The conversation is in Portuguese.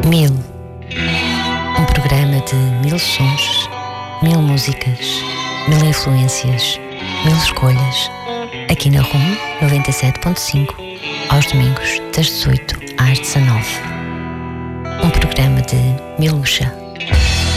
Mil. Um programa de 1000 sons, 1000 músicas, 1000 influências, 1000 escolhas. Aqui na RUM 97.5, aos domingos das 18 às 19. Um programa de Milucha.